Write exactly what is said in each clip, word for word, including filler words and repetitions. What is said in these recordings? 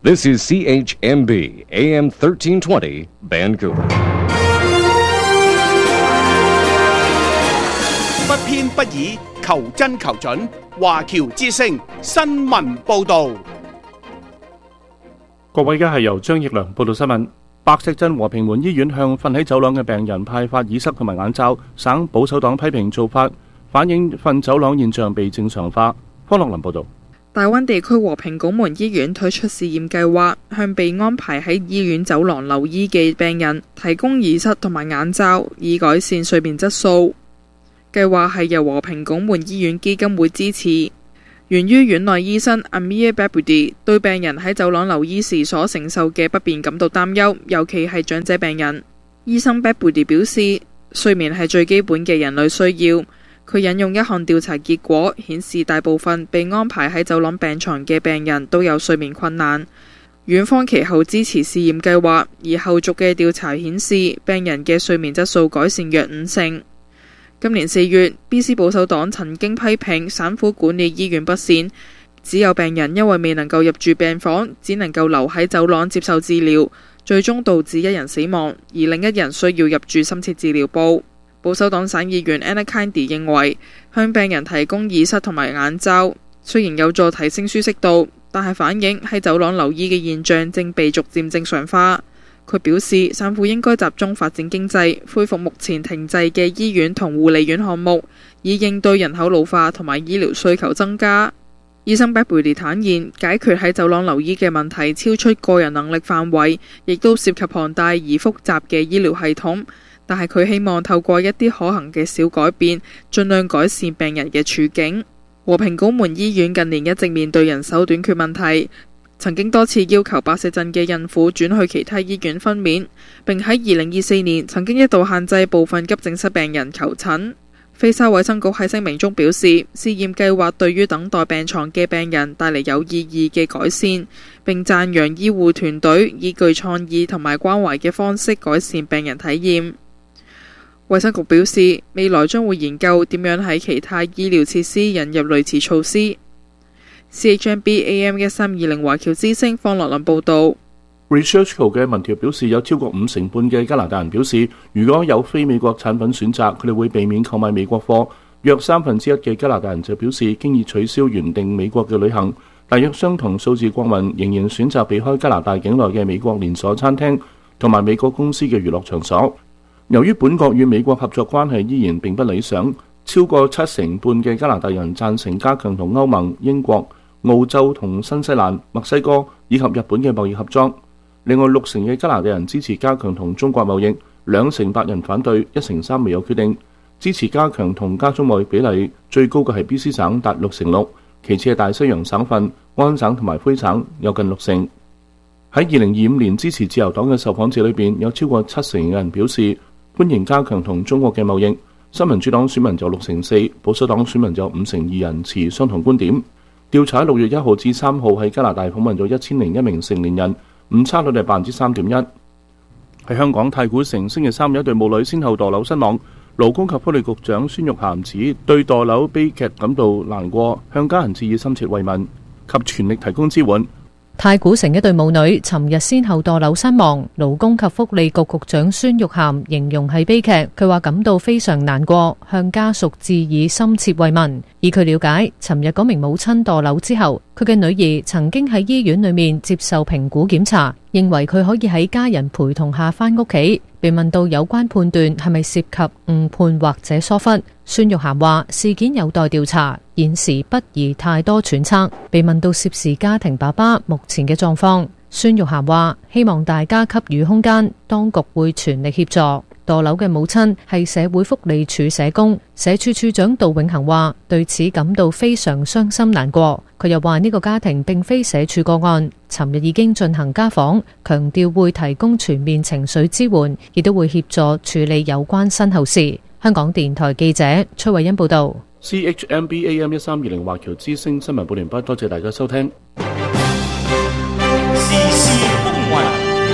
This is C H M B A M thirteen twenty Vancouver。 不偏不倚，求真求準。華僑之聲新聞報導。 各位，而家係由張奕良報道新聞。白石鎮和平門醫院向瞓喺走廊嘅病人派發耳塞同埋眼罩，省保守黨批評做法，反映瞓走廊現象被正常化。方樂林報導。 大灣地區和平拱門醫院推出試驗計劃，向被安排喺醫院走廊留醫嘅病人提供耳塞同埋眼罩，以改善睡眠質素。計劃係由和平拱門醫院基金會支持，源於院內醫生 Amir Babudi 對病人喺走廊留醫時所承受嘅不便感到擔憂，尤其係長者病人。醫生 Babudi 表示，睡眠係最基本嘅人類需要。佢引用一項調查結果顯示，大部分被安排喺走廊病床嘅病人都有睡眠困難。院方其後支持試驗計劃，而後續嘅調查顯示，病人嘅睡眠質素改善約五成。今年四月 ，B C 保守黨曾經批評省府管理醫院不善，只有病人因為未能夠入住病房，只能夠留喺走廊接受治療，最終導致一人死亡，而另一人需要入住深切治療部。保守黨省議員 Anna Kennedy 認為，向病人提供耳塞同埋眼罩，雖然有助提升舒適度，但係反映喺走廊留醫嘅現象正被逐漸正常化。佢表示，省府應該集中發展經濟，恢復目前停滯嘅醫院同護理院項目，以應對人口老化同埋醫療需求增加。醫生 Babudi 坦言，解決喺走廊留醫嘅問題超出個人能力範圍，亦都涉及龐大而複雜嘅醫療系統。但係佢希望透過一啲可行嘅小改變，盡量改善病人嘅處境。和平拱門醫院近年一直面對人手短缺問題，曾經多次要求白石鎮嘅孕婦轉去其他醫院分娩，並喺二零二四年曾經一度限制部分急症室病人求診。非洲衛生局喺聲明中表示，試驗計劃對於等待病床嘅病人帶嚟有意義嘅改善，並讚揚醫護團隊以具創意同埋關懷嘅方式改善病人體驗。衛生局表示，未來將會研究點樣喺其他醫療設施引入類似措施。C H M B A M 一三二零華僑之聲方樂林報導。 ResearchGate 嘅民調表示，有超過五成半嘅加拿大人表示，如果有非美國產品選擇，佢哋會避免購買美國貨。約三分之一嘅加拿大人就表示，經已取消原定美國嘅旅行。大約相同數字國民仍然選擇避開加拿大境內嘅美國連鎖餐廳同埋美國公司嘅娛樂場所。由於本國與美國合作關係依然並不理想，超過七成半嘅加拿大人贊成加強同歐盟、英國、澳洲同新西蘭、墨西哥以及日本嘅貿易合作。另外六成嘅加拿大人支持加強同中國貿易，兩成八人反對，一成三未有決定。支持加強同加中貿易比例最高嘅係 B C 省達六成六，其次係大西洋省份、安省同埋魁省有近六成。喺二零二五年支持自由黨嘅受訪者裏邊，有超過七成嘅人表示歡迎加強同中國嘅貿易。新民主黨選民就六成四，保守黨選民就五成二人持相同觀點。調查喺六月一號至三號喺加拿大訪問咗一千零一名成年人，誤差率係百分之三點一。喺香港太古城星期三有一對母女先後墮樓身亡，勞工及福利局長孫玉菡指對墮樓悲劇感到難過，向家人致以深切慰問及全力提供支援。 太古城一對母女尋日先後墮樓身亡，勞工及福利局局長孫玉菡形容係悲劇，佢話感到非常難過，向家屬致以深切慰問。以佢了解，尋日嗰名母親墮樓之後，佢嘅女兒曾經喺醫院裏面接受評估檢查，認為佢可以喺家人陪同下返屋企。被問到有關判斷係咪涉及誤判或者疏忽，孫玉菡話事件有待調查，現時不宜太多揣測。被問到涉事家庭爸爸目前嘅狀況，孫玉菡話希望大家給予空間，當局會全力協助。墮樓嘅母親係社會福利署社工，社署署長杜永恒話對此感到非常傷心難過。佢又話呢個家庭並非社署個案，尋日已經進行家訪，強調會提供全面情緒支援，亦都會協助處理有關身後事。香港電台記者崔慧欣報道。 C H M B A M 一三二零華僑之聲新聞報完畢，多謝大家收聽。 時事風雲，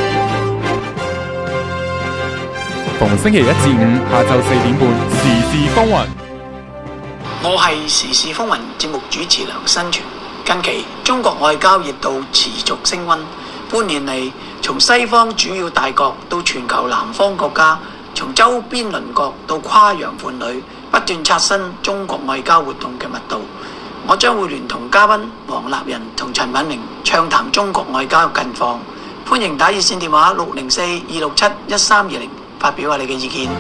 逢星期一至五下晝四點半，時事風雲。 我係時事風雲節目主持梁新全。 近期中國外交熱度持續升溫，半年嚟從西方主要大國到全球南方國家，從周邊鄰國到跨洋伴侶，不斷刷新中國外交活動嘅密度。我將會聯同嘉賓黃立仁同陳敏玲暢談中國外交近況。歡迎打熱線電話六零四二六七一三二零發表下你嘅意見。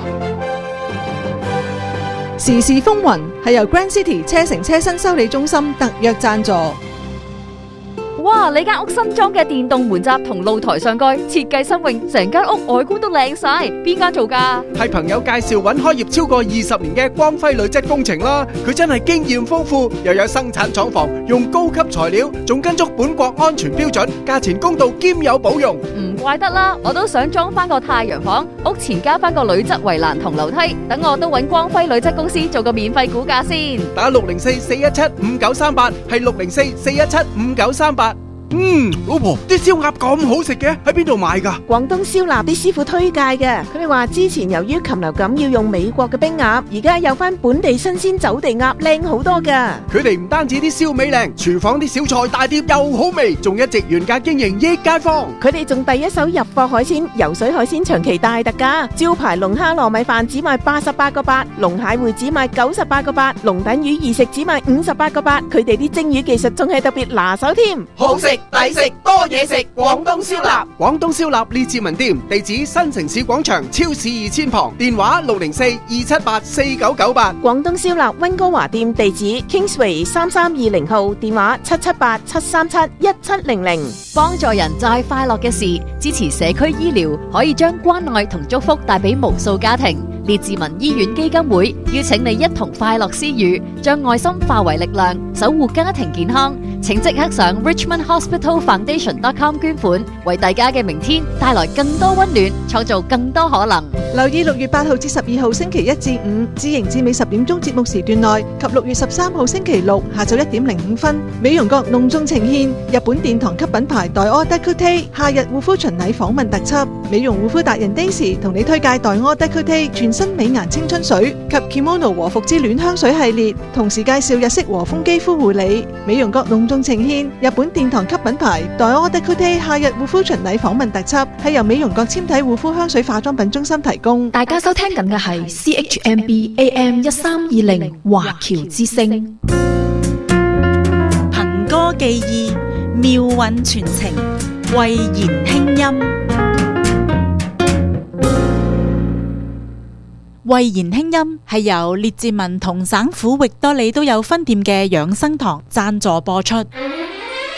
時事風雲係由 Grand City 車城車身修理中心特約贊助。 哇！你間屋新裝嘅電動門閘同露台上蓋設計新穎，成間屋外觀都靚晒。邊間做㗎？ 係朋友介紹揾開業超過二十年嘅光輝鋁質工程啦。佢真係經驗豐富，又有生產廠房，用高級材料，仲跟足本國安全標準，價錢公道兼有保用。 唔怪得啦，我都想裝翻個太陽房，屋前加翻個鋁質圍欄同樓梯，等我都揾光輝鋁質公司做個免費估價先。 打六零四四一七五九三八，係六零四四一七五九三八。嗯，老婆，啲燒鴨咁好食嘅，喺邊度買㗎？ 廣東燒臘啲師傅推介嘅，佢哋話之前由於禽流感要用美國嘅冰鴨，而家有翻本地新鮮走地鴨，靚好多㗎。 佢哋唔單止啲燒味靚，廚房啲小菜大碟又好味，仲一直原價經營益街坊。 佢哋仲第一手入貨海鮮，游水海鮮長期大特價，招牌龍蝦糯米飯只賣八十八個八，龍蟹會只賣九十八個八，龍躉魚二食只賣五十八個八。佢哋啲蒸魚技術仲係特別拿手添， 好食。抵食多嘢食，廣東燒臘，廣東燒臘列治文店，地址新城市廣場超市二千旁，電話六零四二七八四九九八。 廣東燒臘溫哥華店地址 Kingsway 三三二零號，電話七七八七三七一七零零。 幫助人就係快樂嘅事，支持社區醫療，可以將關愛同祝福帶俾無數家庭。列治文醫院基金會邀請你一同快樂施予，將愛心化為力量，守護家庭健康。請即刻上 richmond hospital foundation dot com 捐款，為大家嘅明天帶來更多溫暖，創造更多可能。 留意六月八號至十二號星期一至五，至營至尾十點鐘節目時段內，及六月十三號星期六下晝一點零五分，美容閣隆重呈獻日本殿堂級品牌黛柯德酷蒂夏日護膚巡禮訪問特輯。美容護膚達人 Daisy 同你推介黛柯德酷蒂全新美顏青春水及 Kimono 和服之戀香水系列，同時介紹日式和風肌膚護理。美容閣隆重呈獻日本殿堂級品牌黛柯德酷蒂夏日護膚巡禮訪問特輯，係由美容閣纖體護膚香水化妝品中心提供。 大家收聽緊嘅係 C H M B A M 一三二零華僑之聲， 憑歌寄意，妙韻傳情，慧言輕音。慧言輕音係由列治文同省府域多利都有分店嘅養生堂贊助播出。